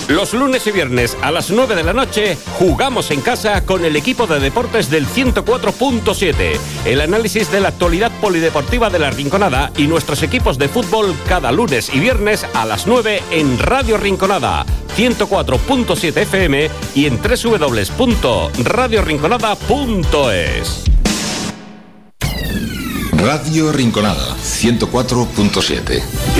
Los lunes y viernes a las 9 de la noche jugamos en casa con el equipo de deportes del 104.7. El análisis de la actualidad polideportiva de La Rinconada y nuestros equipos de fútbol cada lunes y viernes a las 9 en Radio Rinconada, 104.7 FM y en www.radiorinconada.es. Radio Rinconada 104.7.